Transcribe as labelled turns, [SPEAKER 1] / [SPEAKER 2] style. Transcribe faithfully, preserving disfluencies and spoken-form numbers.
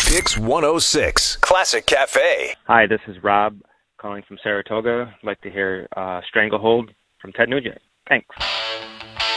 [SPEAKER 1] Kicks one oh six Classic Cafe.
[SPEAKER 2] Hi, this is Rob calling from Saratoga. I'd like to hear uh, Stranglehold from Ted Nugent. Thanks.